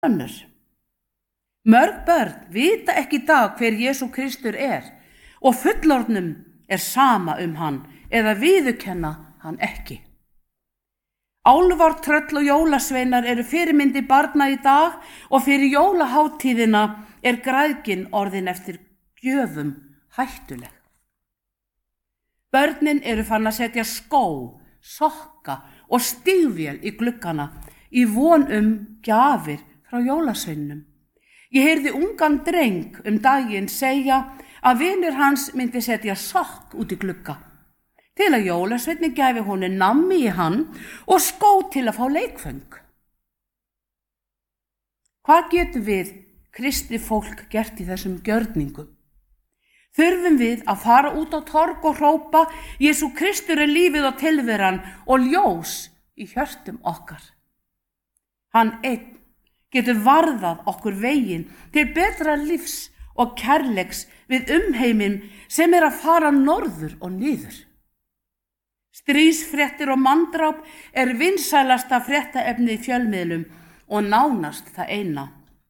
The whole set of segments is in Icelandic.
önnur. Mörg börn vita ekki í dag hver Jesú Kristur og fullorðnum sama hann eða viðurkenna hann ekki. Álfar, tröll og jólasveinar eru fyrirmyndir barna í dag og fyrir jólaháttíðina græðgin orðin eftir gjöfum hættuleg. Börnin eru farin að setja skó, sokka og stígvél í gluggana í von gjafir frá jólasveinum. Ég heyrði ungan dreng daginn segja að vinur hans myndi setja sokk út í glugga til að jólasveinn gæfi honum nammi í hann og skó til að fá leikföng. Hvað getum við kristið fólk gert í þessum gjörningum? Þurfum við að fara út á torg og hrópa: Jesú Kristur lífið og tilveran og ljós í hjörtum okkar. Hann einn getur varðað okkur veginn til betra lífs og kærleiks við umheiminn sem að fara norður og niður. Stríðsfréttir og manndráp vinsælasta fréttaefnið í fjölmiðlum og nánast það eina.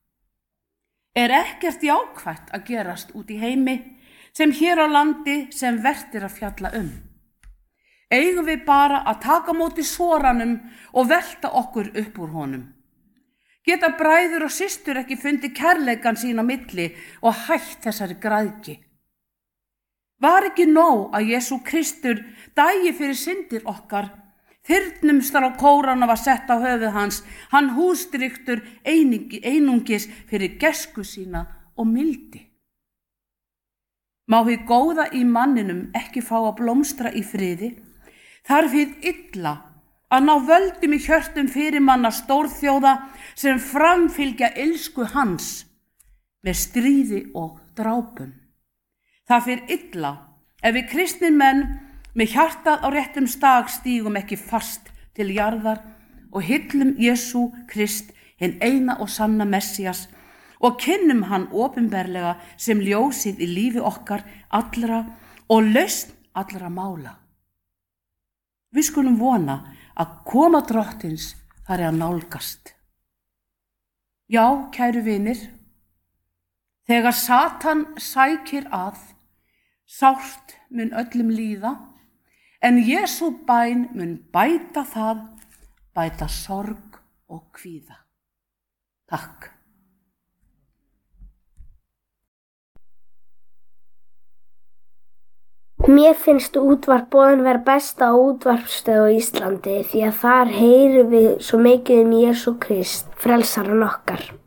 Ekkert jákvætt að gerast út í heimi sem hér á landi sem vert að fjalla Eigum við bara að taka á móti soranum og velta okkur upp úr honum? Geta bræður og systur ekki fundið kærleikan sín á milli og hætt þessari græðgi? Var ekki nóg að Jesú Kristur dæi fyrir syndir okkar? Þyrnumstar á kórana var sett á höfuð hans, hann hústryktur einungis fyrir gæsku sína og mildi. Má hið góða í manninum ekki fá að blómstra í friði? Þarf hið illa að ná völdum í hjörtum fyrirmanna stórþjóða sem framfylgja illsku hans með stríði og drápum. Það fer illa ef við kristnir menn með hjartað á réttum stað stígum ekki fast til jarðar og hyllum Jesú Krist, hinn eina og sanna Messías, og kynnum hann opinberlega sem ljósið í lífi okkar allra og lausn allra mála. Við skulum vona að koma Drottins þar að nálgast. Já, kæru vinir, þegar Satan sækir sárt mun öllum líða, en Jesú bæn mun bæta það, bæta sorg og kvíða. Takk. Mér finnst útvarp Boðin vera besta útvarpsstöð á Íslandi því að þar heyrum við svo mikið Jesú Krist, frelsarann okkar.